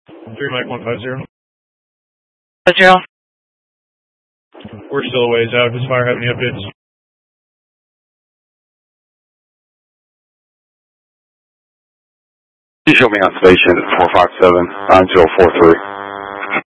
3 Mike 150. 0. We're still a ways out. Does Fire have any updates? You show me on station 457 9043.